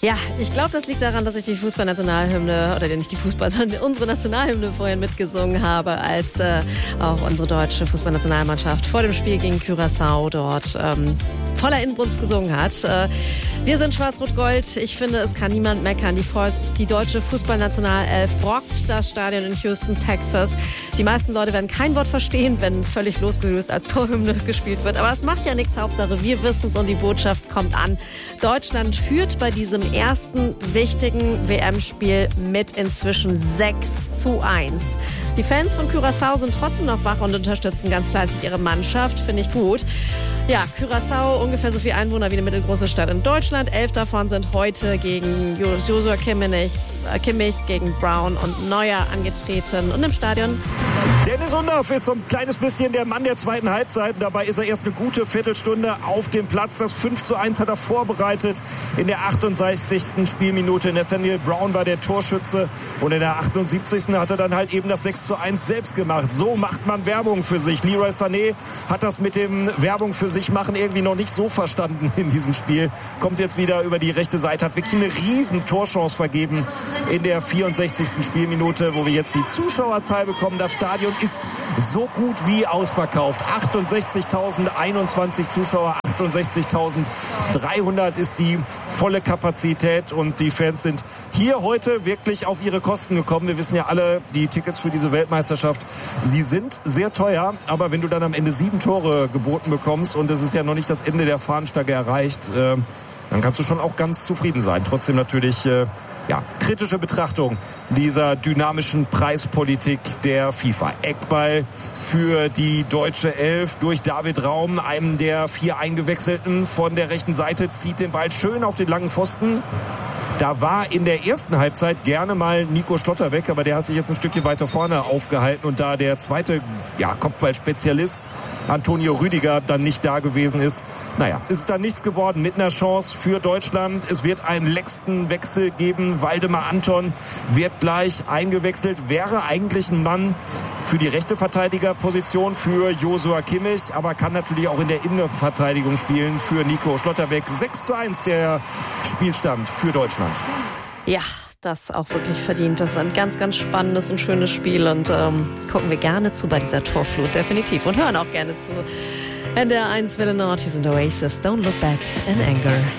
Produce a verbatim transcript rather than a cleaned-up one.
Ja, ich glaube, das liegt daran, dass ich die Fußballnationalhymne, oder nicht die Fußball, sondern unsere Nationalhymne vorhin mitgesungen habe, als äh, auch unsere deutsche Fußballnationalmannschaft vor dem Spiel gegen Curaçao dort ähm, voller Inbrunst gesungen hat. Äh, wir sind Schwarz-Rot-Gold. Ich finde, es kann niemand meckern. Die, die deutsche Fußballnationalelf brockt das Stadion in Houston, Texas. Die meisten Leute werden kein Wort verstehen, wenn völlig losgelöst als Torhymne gespielt wird. Aber das macht ja nichts. Hauptsache, wir wissen es und die Botschaft kommt an. Deutschland führt bei diesem ersten wichtigen W M-Spiel mit inzwischen sechs zu eins. Die Fans von Curaçao sind trotzdem noch wach und unterstützen ganz fleißig ihre Mannschaft. Finde ich gut. Ja, Curaçao, ungefähr so viele Einwohner wie eine mittelgroße Stadt in Deutschland. Elf davon sind heute gegen Joshua Kimmich, äh, Kimmich gegen Brown und Neuer angetreten. Und im Stadion Dennis Undaff ist so ein kleines bisschen der Mann der zweiten Halbzeit. Dabei ist er erst eine gute Viertelstunde auf dem Platz. Das fünf zu eins hat er vorbereitet in der achtundsechzigsten Spielminute. Nathaniel Brown war der Torschütze und in der achtundsiebzigsten hat er dann halt eben das sechs zu eins selbst gemacht. So macht man Werbung für sich. Leroy Sané hat das mit dem Werbung für sich machen irgendwie noch nicht so verstanden in diesem Spiel. Kommt jetzt wieder über die rechte Seite, hat wirklich eine riesen Torchance vergeben in der vierundsechzigsten Spielminute, wo wir jetzt die Zuschauerzahl bekommen. Das Stadion ist so gut wie ausverkauft. achtundsechzigtausendeinundzwanzig Zuschauer, achtundsechzigtausenddreihundert ist die volle Kapazität und die Fans sind hier heute wirklich auf ihre Kosten gekommen. Wir wissen ja alle, die Tickets für diese Weltmeisterschaft, sie sind sehr teuer, aber wenn du dann am Ende sieben Tore geboten bekommst und es ist ja noch nicht das Ende der Fahnenstange erreicht, äh, dann kannst du schon auch ganz zufrieden sein. Trotzdem natürlich äh, ja, kritische Betrachtung dieser dynamischen Preispolitik der FIFA. Eckball für die deutsche Elf durch David Raum, einem der vier Eingewechselten von der rechten Seite, zieht den Ball schön auf den langen Pfosten. Da war in der ersten Halbzeit gerne mal Nico Schlotterbeck, aber der hat sich jetzt ein Stückchen weiter vorne aufgehalten und da der zweite ja, Kopfballspezialist Antonio Rüdiger dann nicht da gewesen ist, naja, ist es dann nichts geworden mit einer Chance für Deutschland. Es wird einen letzten Wechsel geben. Waldemar Anton wird gleich eingewechselt, wäre eigentlich ein Mann für die rechte Verteidigerposition für Joshua Kimmich, aber kann natürlich auch in der Innenverteidigung spielen für Nico Schlotterbeck. sechs zu eins der Spielstand für Deutschland. Ja, das auch wirklich verdient. Das ist ein ganz, ganz spannendes und schönes Spiel und ähm, gucken wir gerne zu bei dieser Torflut, definitiv. Und hören auch gerne zu. N D R eins Welle Nord, hier sind Oasis, Don't Look Back in Anger.